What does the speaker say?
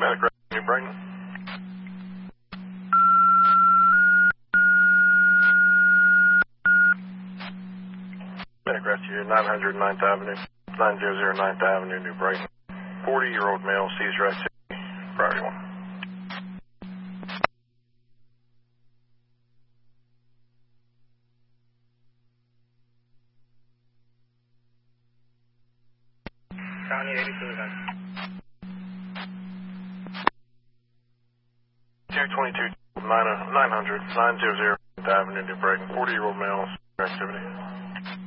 Medic Rescue, New Brighton. Medic Rescue, 900 9th Avenue, 900 9th Avenue, New Brighton. 40-year-old male, seizure activity, priority 1. County 82 then. 222 900 900 Avenue, New Brighton. 40-year-old male, seizure activity.